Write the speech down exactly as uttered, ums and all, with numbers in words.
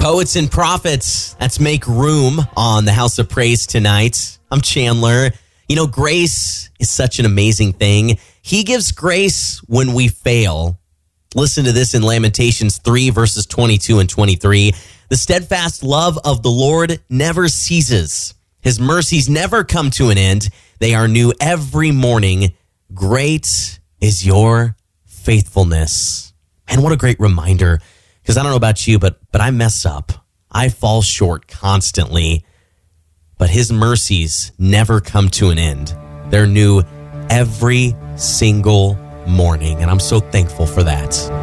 Poets and Prophets. Let's make room on the House of Praise tonight. I'm Chandler. You know, grace is such an amazing thing. He gives grace when we fail. Listen to this in Lamentations three, verses twenty-two and twenty-three. The steadfast love of the Lord never ceases. His mercies never come to an end. They are new every morning. Great is your faithfulness. And what a great reminder. Because I don't know about you, but but I mess up. I fall short constantly. But his mercies never come to an end. They're new every single morning. And I'm so thankful for that.